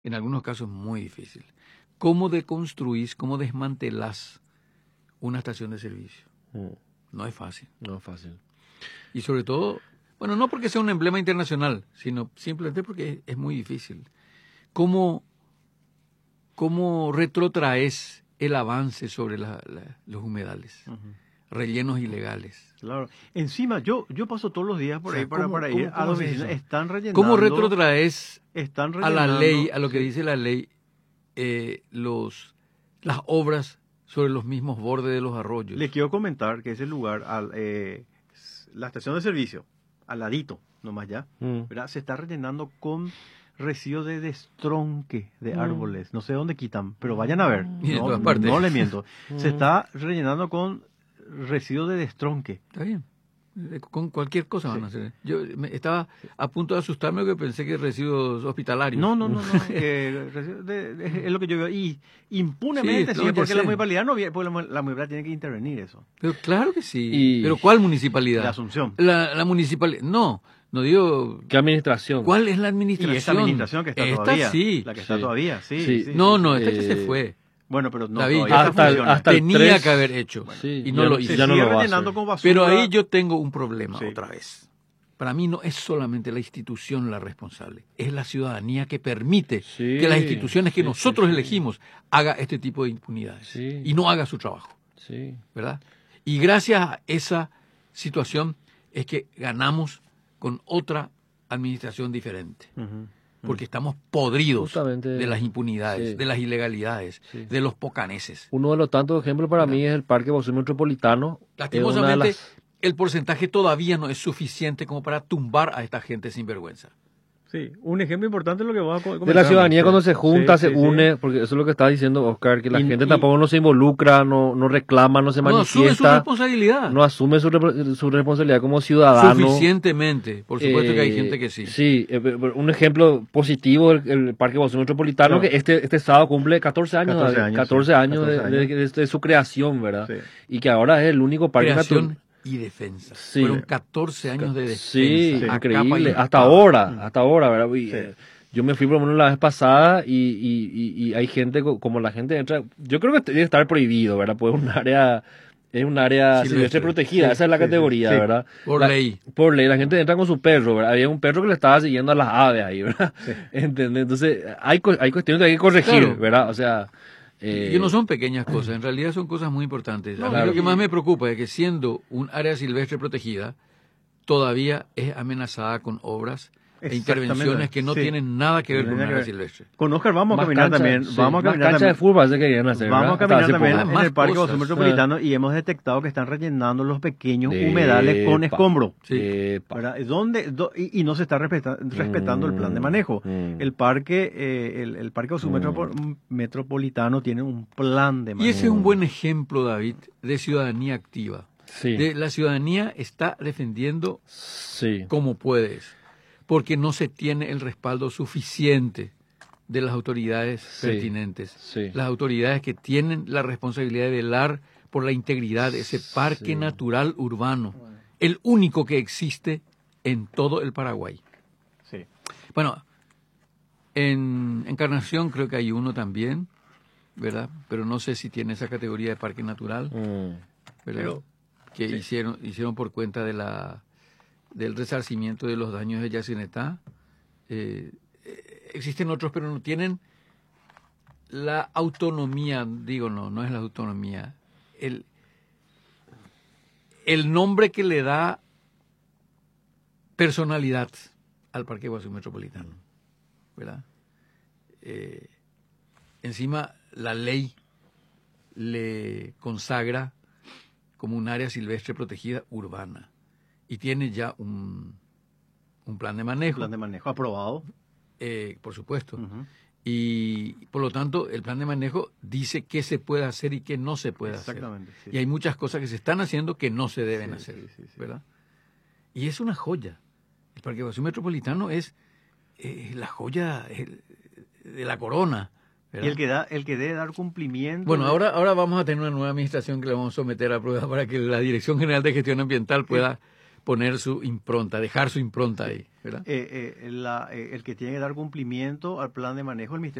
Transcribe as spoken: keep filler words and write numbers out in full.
en algunos casos muy difícil. ¿Cómo deconstruís, cómo desmantelás una estación de servicio? Mm. No es fácil. No es fácil. Y sobre todo, bueno, no porque sea un emblema internacional, sino simplemente porque es, es muy difícil. ¿Cómo, cómo retrotraes el avance sobre la, la, los humedales? Uh-huh. Rellenos ilegales. Claro. Encima, yo yo paso todos los días por ahí, o sea, para, ¿cómo, para cómo, ir cómo a la oficina. Están rellenando. ¿Cómo retrotraes están a la ley, a lo que sí. dice la ley, eh, los las obras sobre los mismos bordes de los arroyos? Les quiero comentar que ese lugar, al, eh, la estación de servicio, al ladito, nomás ya, mm. ¿verdad? Se está rellenando con residuos de destronque de mm. árboles. No sé dónde quitan, pero vayan a ver. No, no le miento. Mm. Se está rellenando con residuos de destronque. Está bien. Con cualquier cosa van sí. a hacer. Yo me, estaba a punto de asustarme porque pensé que residuos hospitalarios. No, no, no, no. eh, de, de, es lo que yo veo. Y impunemente, sí, sí porque sé. la municipalidad no porque la, la municipalidad tiene que intervenir eso. Pero claro que sí. Y... ¿Pero cuál municipalidad? La Asunción. La, la municipalidad. No, no digo. ¿Qué administración? ¿Cuál es la administración? Y esta administración que está esta, todavía. Sí. La que está sí. todavía, sí. sí. sí no, no, esta eh... que se fue. Bueno, pero no, David, hasta, hasta tenía tres... que haber hecho bueno, sí, y no ya, lo hizo. Ya no lo va a hacer. Con basura. Pero ahí yo tengo un problema sí. otra vez. Para mí no es solamente la institución la responsable, es la ciudadanía que permite sí, que las instituciones que sí, nosotros sí, elegimos sí. haga este tipo de impunidades sí. y no haga su trabajo, sí. ¿verdad? Y gracias a esa situación es que ganamos con otra administración diferente. Uh-huh. Porque estamos podridos Justamente, de las impunidades, sí. de las ilegalidades, sí. de los pocaneses. Uno de los tantos ejemplos para ¿verdad? mí es el Parque Bosque Metropolitano. Lastimosamente, las... el porcentaje todavía no es suficiente como para tumbar a esta gente sin vergüenza. Sí, un ejemplo importante es lo que vamos a comentar. De la ciudadanía sí. cuando se junta, sí, se sí, une, sí. porque eso es lo que está diciendo Oscar, que la y, gente y, tampoco no se involucra, no, no reclama, no se no manifiesta. No asume su responsabilidad. No asume su, rep- su responsabilidad como ciudadano. Suficientemente, por supuesto eh, que hay gente que sí. Sí, eh, un ejemplo positivo, el, el Parque Bosque Metropolitano, no. que este, este sábado cumple catorce años, catorce años, catorce sí. años, catorce de, años. De, de, de su creación, ¿verdad? Sí. Y que ahora es el único parque natural. Y defensa. Sí. Fueron catorce años de defensa. Sí, increíble. Hasta ahora, hasta ahora, ¿verdad? Y, sí. eh, yo me fui por lo menos la vez pasada y, y, y, y hay gente, como la gente entra, yo creo que debe estar prohibido, ¿verdad? Pues es un área, es un área silvestre protegida, sí, esa es la sí, categoría, sí, ¿verdad? Por la, ley. Por ley, la gente entra con su perro, ¿verdad? Había un perro que le estaba siguiendo a las aves ahí, ¿verdad? Sí. ¿Entendés? Entonces, hay, hay cuestiones que hay que corregir, claro. ¿verdad? O sea... Eh, y no son pequeñas cosas, en realidad son cosas muy importantes. No, a mí claro. lo que más me preocupa es que siendo un área silvestre protegida, todavía es amenazada con obras e intervenciones que no sí. tienen nada que ver con un área silvestre. Con Oscar vamos a caminar cancha, también. Sí. Vamos a caminar cancha también. de fútbol se querían hacer. Vamos ¿verdad? a caminar también en más el Parque cosas. Metropolitano y hemos detectado que están rellenando los pequeños Epa. humedales con escombro. Sí. ¿Dónde, do, y, y no se está respeta, respetando mm. el plan de manejo. Mm. El parque eh, el, el parque mm. Metropolitano tiene un plan de manejo. Y ese es un buen ejemplo, David, de ciudadanía activa. Sí. De, la ciudadanía está defendiendo sí. como puedes, porque no se tiene el respaldo suficiente de las autoridades sí. pertinentes. Sí. Las autoridades que tienen la responsabilidad de velar por la integridad de ese parque sí. natural urbano, bueno. el único que existe en todo el Paraguay. Sí. Bueno, en Encarnación creo que hay uno también, ¿verdad? Pero no sé si tiene esa categoría de parque natural, mm. ¿verdad? Pero, que sí. hicieron hicieron por cuenta de la del resarcimiento de los daños de Yacinetá. Eh, existen otros, pero no tienen la autonomía, digo no, no es la autonomía, el, el nombre que le da personalidad al Parque Bosque Metropolitano, ¿verdad? Eh, encima la ley le consagra como un área silvestre protegida urbana y tiene ya un, un plan de manejo. Un plan de manejo aprobado. Eh, por supuesto. Uh-huh. Y por lo tanto el plan de manejo dice qué se puede hacer y qué no se puede Exactamente, hacer. Sí. Y hay muchas cosas que se están haciendo que no se deben sí, hacer, sí, sí, sí. ¿verdad? Y es una joya. El Parque Bosque Metropolitano es eh, la joya el, de la corona. ¿verdad? Y el que da, el que debe dar cumplimiento. Bueno, de... ahora, ahora vamos a tener una nueva administración que le vamos a someter a prueba para que la Dirección General de Gestión Ambiental pueda, poner su impronta, dejar su impronta ahí, ¿verdad? Eh, eh, la, eh, el que tiene que dar cumplimiento al plan de manejo del Ministerio